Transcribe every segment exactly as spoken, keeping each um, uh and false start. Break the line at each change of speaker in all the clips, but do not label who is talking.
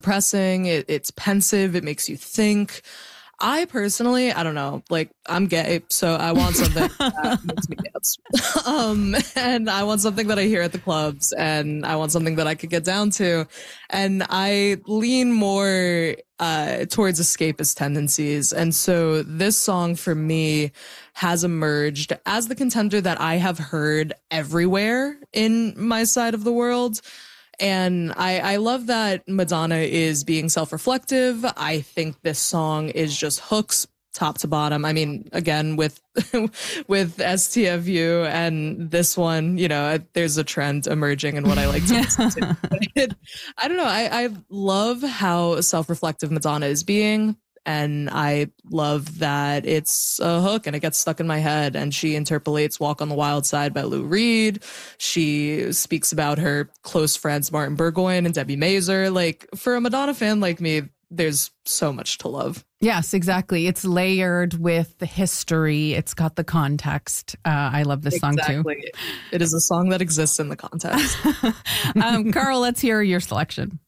depressing. It, it's pensive. It makes you think. I personally, I don't know, like I'm gay, so I want something that makes me dance. um, and I want something that I hear at the clubs, and I want something that I could get down to. And I lean more uh, towards escapist tendencies. And so this song for me has emerged as the contender that I have heard everywhere in my side of the world. And I, I love that Madonna is being self-reflective. I think this song is just hooks top to bottom. I mean, again, with with S T F U and this one, you know, there's a trend emerging in what I like to listen to. It, I don't know. I, I love how self-reflective Madonna is being. And I love that it's a hook and it gets stuck in my head. And she interpolates Walk on the Wild Side by Lou Reed. She speaks about her close friends, Martin Burgoyne and Debbie Mazur. Like, for a Madonna fan like me, there's so much to love.
Yes, exactly. It's layered with the history. It's got the context. Uh, I love this exactly. song too.
It is a song that exists in the context.
um, Carl, let's hear your selection.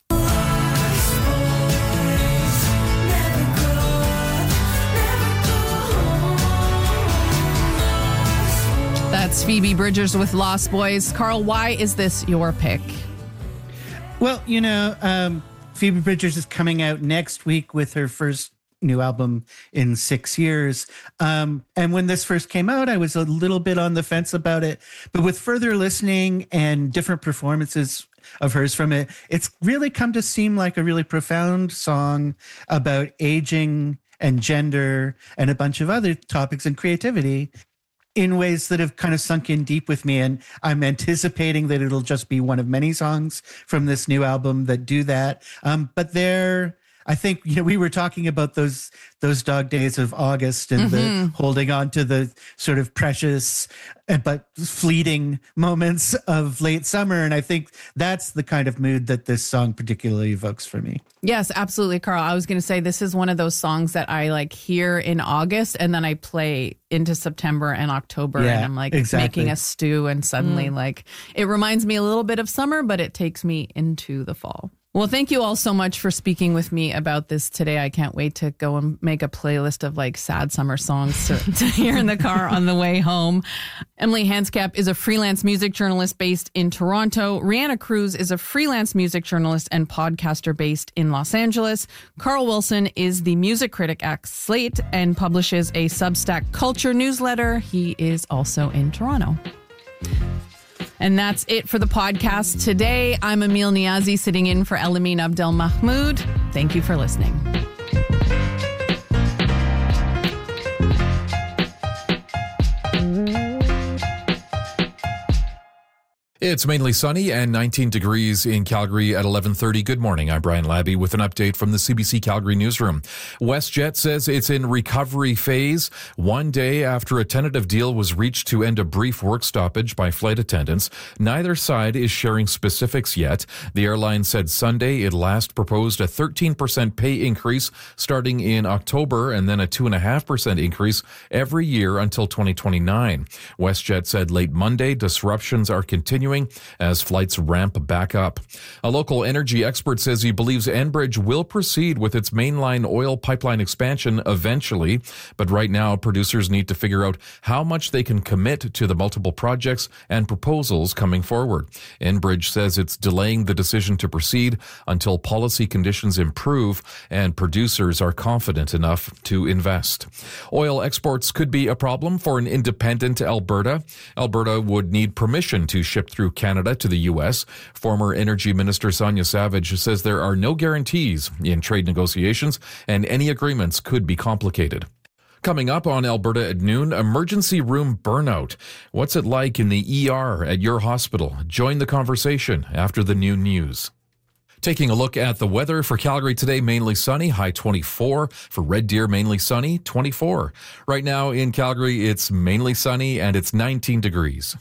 That's Phoebe Bridgers with Lost Boys. Carl, why is this your pick?
Well, you know, um, Phoebe Bridgers is coming out next week with her first new album in six years. Um, and when this first came out, I was a little bit on the fence about it. But with further listening and different performances of hers from it, it's really come to seem like a really profound song about aging and gender and a bunch of other topics and creativity in ways that have kind of sunk in deep with me. And I'm anticipating that it'll just be one of many songs from this new album that do that. Um, but they're, I think, you know, we were talking about those those dog days of August and mm-hmm. the holding on to the sort of precious but fleeting moments of late summer. And I think that's the kind of mood that this song particularly evokes for me.
Yes, absolutely, Carl. I was going to say this is one of those songs that I like hear in August and then I play into September and October yeah, and I'm like exactly. making a stew and suddenly mm. like it reminds me a little bit of summer, but it takes me into the fall. Well, thank you all so much for speaking with me about this today. I can't wait to go and make a playlist of like sad summer songs to, to hear in the car on the way home. Emily Hanscap is a freelance music journalist based in Toronto. Rihanna Cruz is a freelance music journalist and podcaster based in Los Angeles. Carl Wilson is the music critic at Slate and publishes a Substack culture newsletter. He is also in Toronto. And that's it for the podcast today. I'm Emil Niazi sitting in for Elamine Abdel Mahmoud. Thank you for listening.
It's mainly sunny and nineteen degrees in Calgary at eleven thirty. Good morning. I'm Brian Labby with an update from the C B C Calgary newsroom. WestJet says it's in recovery phase. One day after a tentative deal was reached to end a brief work stoppage by flight attendants, neither side is sharing specifics yet. The airline said Sunday it last proposed a thirteen percent pay increase starting in October and then a two point five percent increase every year until twenty twenty-nine. WestJet said late Monday disruptions are continuing as flights ramp back up. A local energy expert says he believes Enbridge will proceed with its mainline oil pipeline expansion eventually, but right now producers need to figure out how much they can commit to the multiple projects and proposals coming forward. Enbridge says it's delaying the decision to proceed until policy conditions improve and producers are confident enough to invest. Oil exports could be a problem for an independent Alberta. Alberta would need permission to ship through Canada to the U S. Former Energy Minister Sonia Savage says there are no guarantees in trade negotiations and any agreements could be complicated. Coming up on Alberta at noon, emergency room burnout. What's it like in the E R at your hospital? Join the conversation after the noon news. Taking a look at the weather for Calgary today, mainly sunny, high twenty-four. For Red Deer, mainly sunny, twenty-four. Right now in Calgary, it's mainly sunny and it's nineteen degrees.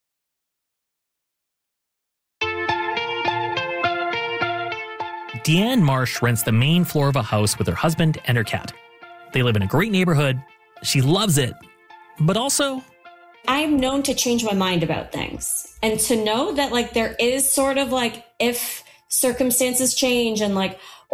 Deanne Marsh rents the main floor of a house with her husband and her cat. They live in a great neighborhood. She loves it, but also...
I'm known to change my mind about things. And to know that like there is sort of like if circumstances change and like